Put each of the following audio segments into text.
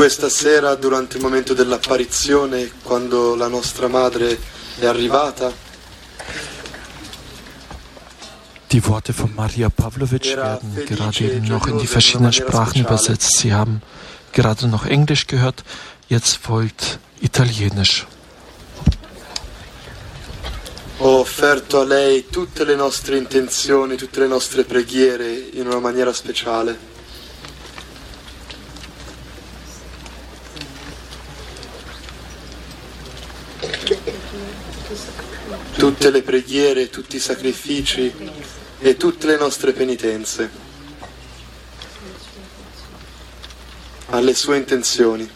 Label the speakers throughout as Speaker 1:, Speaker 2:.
Speaker 1: questa sera, durante il momento dell'apparizione, quando la nostra madre è arrivata,
Speaker 2: die Worte von Maria Pavlovic werden gerade eben noch in die verschiedenen Sprachen übersetzt. Sie haben gerade noch Englisch gehört, jetzt folgt Italienisch.
Speaker 1: Ho offerto a lei tutte le nostre intenzioni, tutte le nostre preghiere in una maniera speciale. Tutte le preghiere, tutti i sacrifici e tutte le nostre penitenze alle sue intenzioni.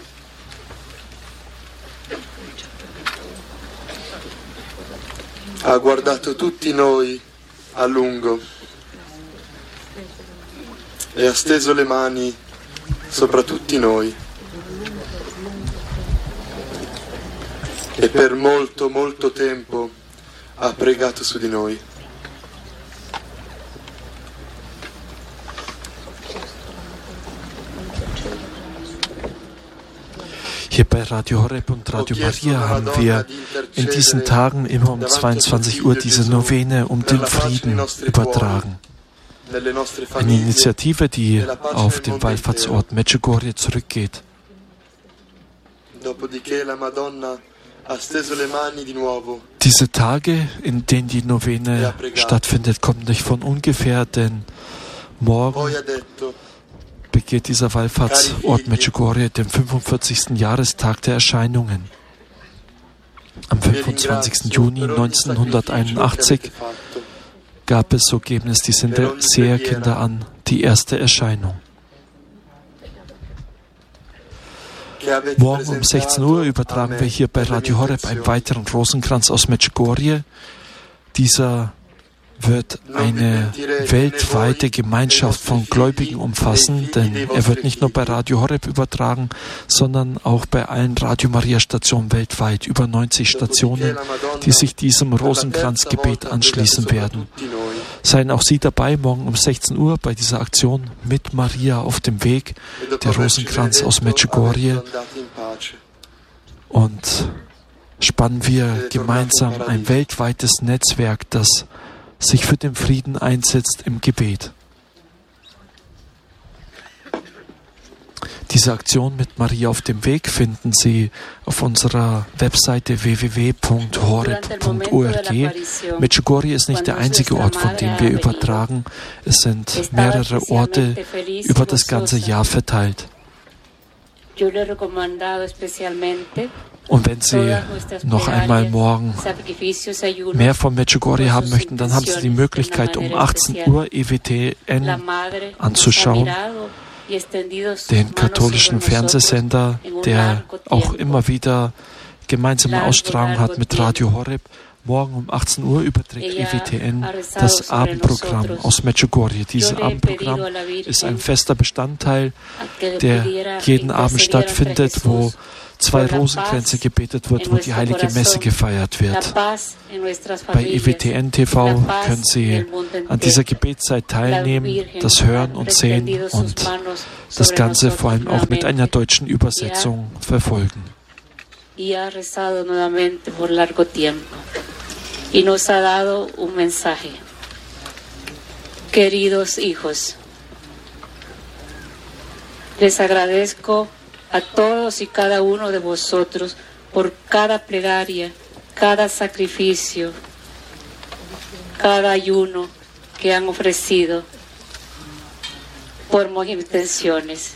Speaker 1: Ha guardato tutti noi a lungo e ha steso le mani sopra tutti noi e per molto, molto tempo ha pregato su di noi.
Speaker 2: Hier bei Radio Horeb und Radio Maria haben wir in diesen Tagen immer um 22 Uhr diese Novene um den Frieden übertragen. Eine Initiative, die auf den Wallfahrtsort Medjugorje zurückgeht. Diese Tage, in denen die Novene stattfindet, kommen nicht von ungefähr, denn morgen begeht dieser Wallfahrtsort Medjugorje den 45. Jahrestag der Erscheinungen. Am 25. Juni 1981 gab es, so geben es die Seherkinder an, die erste Erscheinung. Morgen um 16 Uhr übertragen wir hier bei Radio Horeb einen weiteren Rosenkranz aus Medjugorje. Dieser wird eine weltweite Gemeinschaft von Gläubigen umfassen, denn er wird nicht nur bei Radio Horeb übertragen, sondern auch bei allen Radio Maria Stationen weltweit, über 90 Stationen, die sich diesem Rosenkranzgebet anschließen werden. Seien auch Sie dabei, morgen um 16 Uhr bei dieser Aktion mit Maria auf dem Weg, der Rosenkranz aus Medjugorje, und spannen wir gemeinsam ein weltweites Netzwerk, das sich für den Frieden einsetzt im Gebet. Diese Aktion mit Maria auf dem Weg finden Sie auf unserer Webseite www.horeb.org. Medjugorje ist nicht der einzige Ort, von dem wir übertragen. Es sind mehrere Orte über das ganze Jahr verteilt. Und wenn Sie noch einmal morgen mehr von Medjugorje haben möchten, dann haben Sie die Möglichkeit, um 18 Uhr EWTN anzuschauen, den katholischen Fernsehsender, der auch immer wieder gemeinsame Ausstrahlung hat mit Radio Horeb. Morgen um 18 Uhr überträgt EWTN das Abendprogramm aus Medjugorje. Dieses Abendprogramm ist ein fester Bestandteil, der jeden Abend stattfindet, wo 2 Rosenkränze gebetet wird, wo die Heilige Messe gefeiert wird. Bei EWTN TV können Sie an dieser Gebetszeit teilnehmen, das hören und sehen und das Ganze vor allem auch mit einer deutschen Übersetzung verfolgen.
Speaker 3: Y nos ha dado un mensaje. Queridos hijos, les agradezco a todos y cada uno de vosotros por cada plegaria, cada sacrificio, cada ayuno que han ofrecido por buenas intenciones.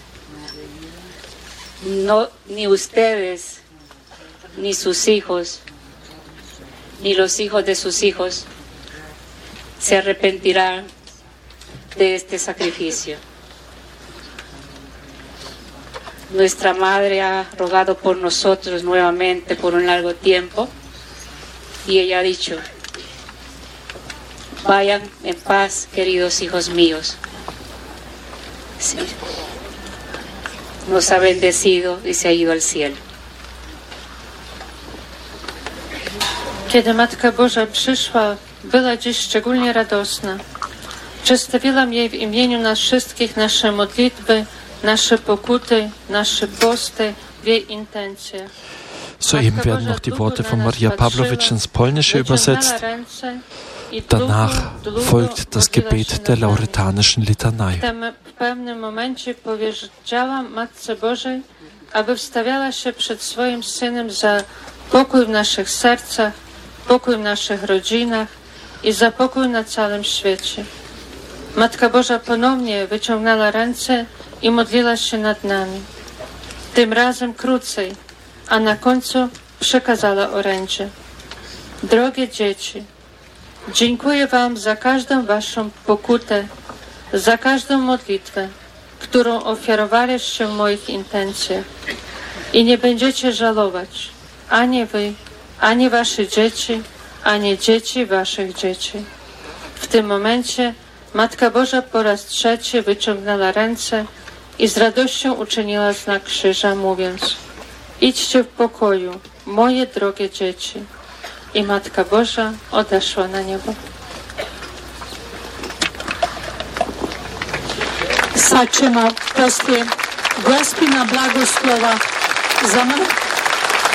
Speaker 3: No, ni ustedes, ni sus hijos, ni los hijos de sus hijos se arrepentirán de este sacrificio. Nuestra madre ha rogado por nosotros nuevamente por un largo tiempo y ella ha dicho: vayan en paz, queridos hijos míos. Sí. Nos ha bendecido y se ha ido al cielo.
Speaker 4: Kiedy Matka Boża przyszła, była dziś szczególnie radosna. Przedstawiłam jej w imieniu nas wszystkich nasze modlitwy, nasze pokuty, nasze posty w jej intencjach.
Speaker 2: Soeben werden noch die Worte von Maria Pawlowitsch ins Polnische übersetzt. Danach folgt das Gebet der lauretanischen Litanei.
Speaker 4: W pewnym momencie powiedziałam Matce Bożej, aby wstawiała się przed swoim Synem za pokój w naszych sercach, pokój w naszych rodzinach i za pokój na całym świecie. Matka Boża ponownie wyciągnęła ręce i modliła się nad nami. Tym razem krócej, a na końcu przekazała orędzie. Drogie dzieci, dziękuję Wam za każdą Waszą pokutę, za każdą modlitwę, którą ofiarowaliście w moich intencjach. I nie będziecie żałować, ani Wy, ani Wasze dzieci, ani dzieci Waszych dzieci. W tym momencie Matka Boża po raz trzeci wyciągnęła ręce i z radością uczyniła znak krzyża, mówiąc: idźcie w pokoju, moje drogie dzieci. I Matka Boża odeszła na niebo.
Speaker 5: Sad ćemo poslije Gospina blagoslova za